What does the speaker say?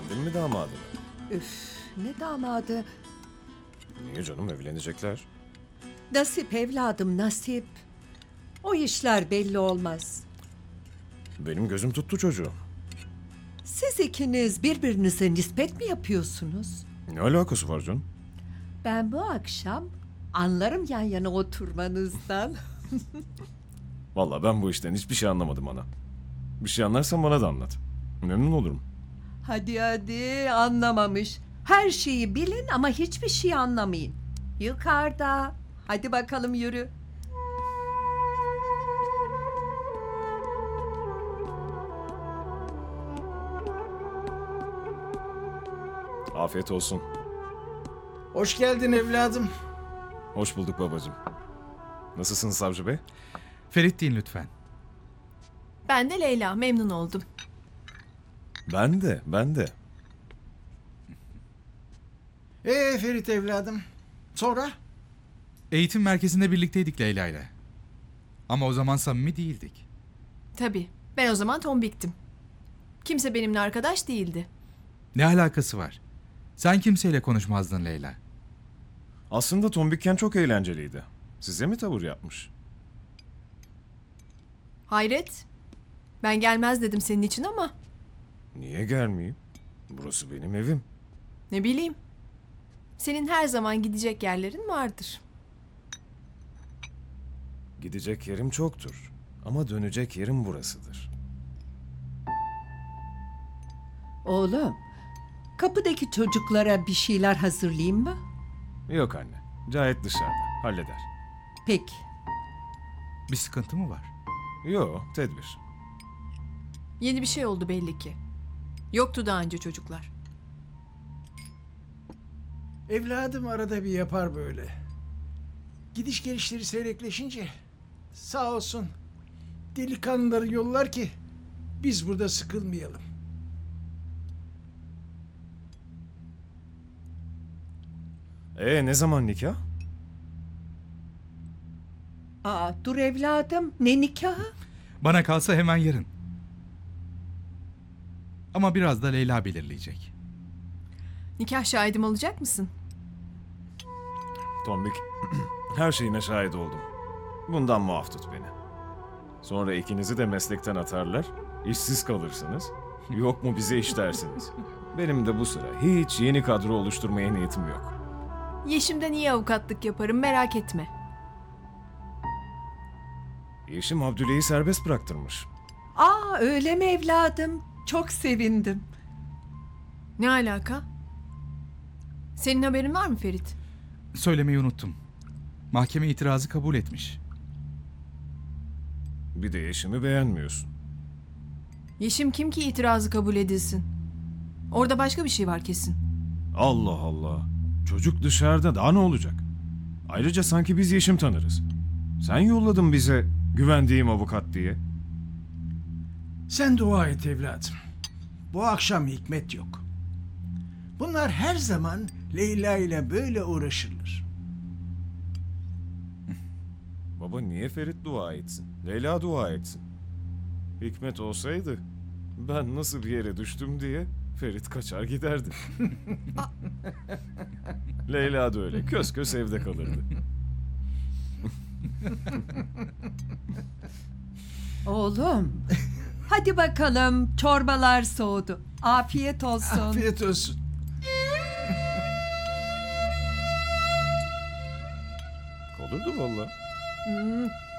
Beğendin mi damadını? Üf, ne damadı. Niye canım, evlenecekler? Nasip evladım, nasip. O işler belli olmaz. Benim gözüm tuttu çocuğu. Siz ikiniz birbirinize nispet mi yapıyorsunuz? Ne alakası var canım? Ben bu akşam anlarım yan yana oturmanızdan. Vallahi ben bu işten hiçbir şey anlamadım ana. Bir şey anlarsan bana da anlat. Memnun olurum. Hadi hadi, anlamamış. Her şeyi bilin ama hiçbir şey anlamayın. Yukarıda. Hadi bakalım yürü. Afiyet olsun. Hoş geldin evladım. Hoş bulduk babacığım. Nasılsınız savcı bey? Ferit deyin lütfen. Ben de Leyla, memnun oldum. Ben de. Ferit evladım. Sonra? Eğitim merkezinde birlikteydik Leyla ile. Ama o zaman samimi değildik. Tabii, ben o zaman tombiktim. Kimse benimle arkadaş değildi. Ne alakası var? Sen kimseyle konuşmazdın Leyla. Aslında tombikken çok eğlenceliydi. Size mi tavır yapmış? Hayret, ben gelmez dedim senin için ama Niye gelmeyeyim? Burası benim evim. ne bileyim. Senin her zaman gidecek yerlerin vardır. Gidecek yerim çoktur. Ama dönecek yerim burasıdır. Oğlum, kapıdaki çocuklara bir şeyler hazırlayayım mı? Yok anne. Cahit dışarıda. Halleder. Peki. Bir sıkıntı mı var? Yo, tedbir. Yeni bir şey oldu belli ki. Yoktu daha önce çocuklar. Evladım arada bir yapar böyle. Gidiş gelişleri seyrekleşince sağ olsun delikanlıları yollar ki biz burada sıkılmayalım. Ne zaman nikah? Aa, dur evladım, ne nikahı? Bana kalsa hemen yarın. Ama biraz da Leyla belirleyecek. Nikah şahidim olacak mısın? Tombik, her şeyine şahit oldum. Bundan muaf tut beni. Sonra ikinizi de meslekten atarlar, işsiz kalırsınız. Yok mu bize iş dersiniz. Benim de bu sıra hiç yeni kadro oluşturmaya niyetim yok. Yeşim'den iyi avukatlık yaparım, merak etme. Yeşim Abdüley'i serbest bıraktırmış. Aa, öyle mi evladım? Çok sevindim. Ne alaka? Senin haberin var mı Ferit? Söylemeyi unuttum. Mahkeme itirazı kabul etmiş. Bir de Yeşim'i beğenmiyorsun. Yeşim kim ki itirazı kabul edilsin? Orada başka bir şey var kesin. Allah Allah. Çocuk dışarıda, daha ne olacak? Ayrıca sanki biz Yeşim tanırız. Sen yolladın bize güvendiğim avukat diye. Sen dua et evladım. Bu akşam hikmet yok. Bunlar her zaman Leyla ile böyle uğraşırlar. Baba niye Ferit dua etsin? Leyla dua etsin. Hikmet olsaydı ben nasıl bir yere düştüm diye Ferit kaçar giderdi. Leyla da öyle kös kös evde kalırdı. Oğlum, hadi bakalım, çorbalar soğudu. Afiyet olsun. Afiyet olsun. Olurdu valla.